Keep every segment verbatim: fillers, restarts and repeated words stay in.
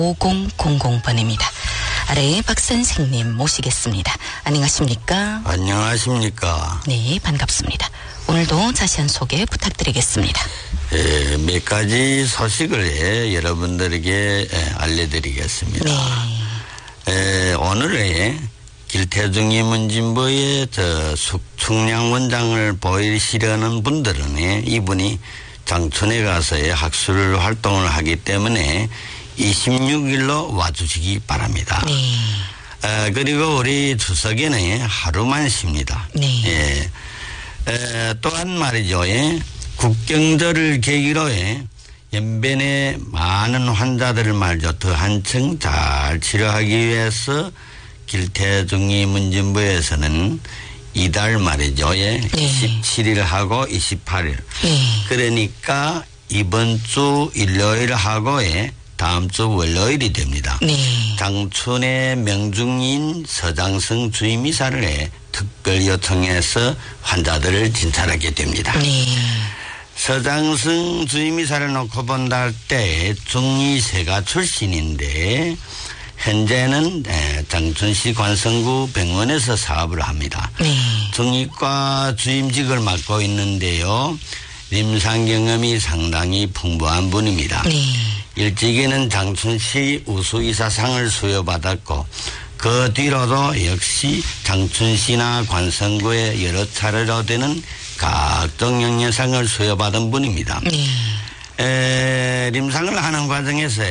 오공공공 번입니다. 아래 박 선생님 모시겠습니다. 안녕하십니까? 안녕하십니까? 네, 반갑습니다. 오늘도 자세한 소개 부탁드리겠습니다. 예, 몇 가지 소식을 예, 여러분들에게 예, 알려드리겠습니다. 네. 예, 오늘의 길태중이 문진보의 저 숙충량 원장을 보이시려는 분들은 예, 이분이 장춘에 가서의 학술 활동을 하기 때문에 이십육 일로 와주시기 바랍니다. 네. 에, 그리고 우리 추석에는 하루만 쉽니다. 네. 예. 에, 또한 말이죠. 예. 국경절을 계기로 예. 연변에 많은 환자들을 말이죠. 더 한층 잘 치료하기 위해서 길태중이 문진부에서는 이달 말이죠. 예. 네. 이십칠 일하고 이십팔 일. 네. 그러니까 이번 주 일요일하고 예. 다음 주 월요일이 됩니다. 네. 장춘의 명중인 서장성 주임이사를 해 특별 요청해서 환자들을 진찰하게 됩니다. 네. 서장성 주임이사를 놓고 본다 할 때 중의세가 출신인데 현재는 장춘시 관성구 병원에서 사업을 합니다. 네. 중의과 주임직을 맡고 있는데요. 임상 경험이 상당히 풍부한 분입니다. 네. 일찍이는 장춘시 우수이사상을 수여받았고 그 뒤로도 역시 장춘시나 관성구에 여러 차례로 되는 각종 영예상을 수여받은 분입니다. 네. 에, 임상을 하는 과정에서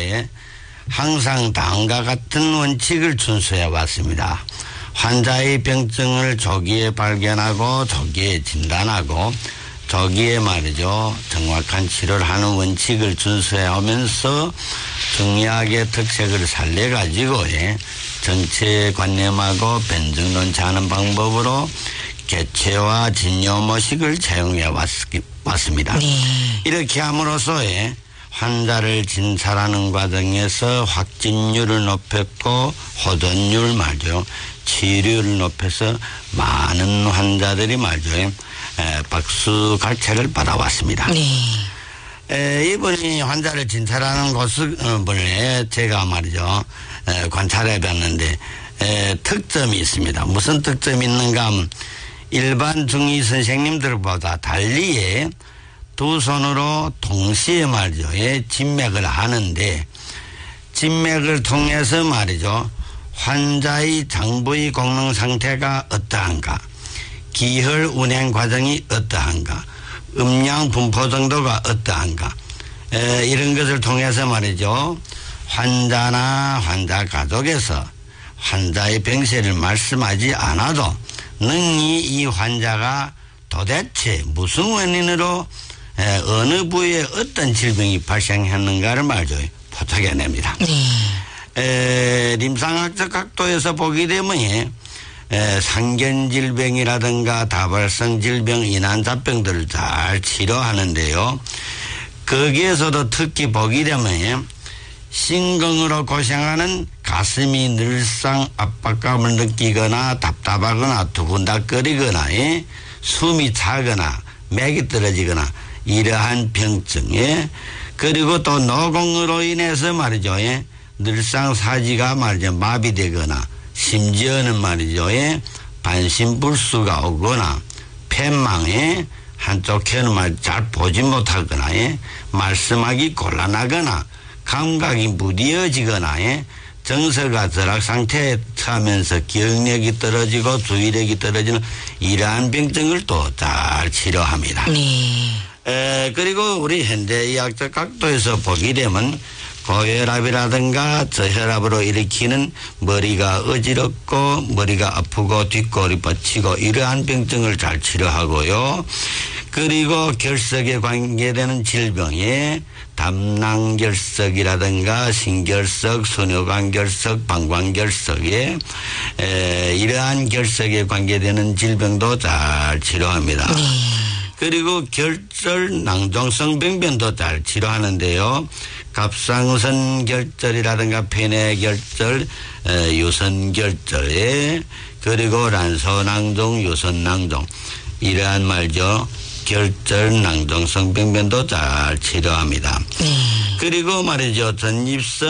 항상 다음과 같은 원칙을 준수해 왔습니다. 환자의 병증을 조기에 발견하고 조기에 진단하고 조기에 말이죠. 정확한 치료를 하는 원칙을 준수해 오면서 중의학의 특색을 살려가지고 예, 정체관념하고 변증 논치하는 방법으로 개체와 진료 모식을 채용해 왔습니다. 네. 이렇게 함으로써 예, 환자를 진찰하는 과정에서 확진율을 높였고 호전율 말이죠. 치료를 높여서 많은 환자들이 말이죠. 에, 박수 갈채를 받아왔습니다. 네. 에, 이분이 환자를 진찰하는 곳을 제가 말이죠. 에, 관찰해 봤는데 에, 특점이 있습니다. 무슨 특점이 있는가 하면 일반 중의 선생님들보다 달리 두 손으로 동시에 말이죠. 예, 진맥을 하는데 진맥을 통해서 말이죠. 환자의 장부의功能 상태가 어떠한가, 기혈 운행 과정이 어떠한가, 음량 분포 정도가 어떠한가, 에, 이런 것을 통해서 말이죠. 환자나 환자 가족에서 환자의 병세를 말씀하지 않아도 능히 이 환자가 도대체 무슨 원인으로 에, 어느 부위에 어떤 질병이 발생했는가를 말이죠. 포착해냅니다. 네. 에, 임상학적 각도에서 보게 되면 에, 상견질병이라든가 다발성 질병, 인한자병들을 잘 치료하는데요. 거기에서도 특히 보게 되면 신경으로 고생하는 가슴이 늘상 압박감을 느끼거나 답답하거나 두근닥거리거나 에, 숨이 차거나 맥이 떨어지거나 이러한 병증에 그리고 또 노공으로 인해서 말이죠. 에, 늘상 사지가 말이죠. 마비되거나 심지어는 말이죠. 예, 반신불수가 오거나 폐망에 한쪽 혀는 말 잘 보지 못하거나 예, 말씀하기 곤란하거나 감각이 무뎌지거나 예, 정서가 절악 상태에 처하면서 기억력이 떨어지고 주의력이 떨어지는 이러한 병증을 또 잘 치료합니다. 네. 에, 그리고 우리 현대의학적 각도에서 보게 되면 고혈압이라든가 저혈압으로 일으키는 머리가 어지럽고 머리가 아프고 뒷골이 뻗치고 이러한 병증을 잘 치료하고요. 그리고 결석에 관계되는 질병에 담낭결석이라든가 신결석, 소뇨관결석, 방광결석에 에, 이러한 결석에 관계되는 질병도 잘 치료합니다. 네. 그리고 결절 낭종성 병변도 잘 치료하는데요. 갑상선 결절이라든가 폐내 결절, 유선 결절에 그리고 란소낭종, 유선낭종 이러한 말죠. 결절 낭종성 병변도 잘 치료합니다. 네. 그리고 말이죠. 전립선